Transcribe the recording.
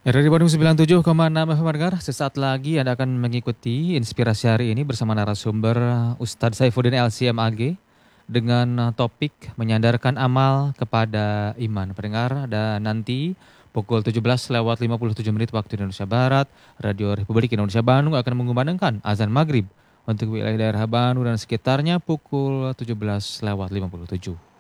RRI Bandung 97,6 FM Pendengar, sesaat lagi Anda akan mengikuti inspirasi hari ini bersama narasumber Ustadz Saifuddin LCMAG dengan topik menyandarkan amal kepada iman. Pendengar, dan nanti pukul 17:57 waktu Indonesia Barat, Radio Republik Indonesia Bandung akan mengumandangkan azan maghrib untuk wilayah daerah Bandung dan sekitarnya pukul 17:57.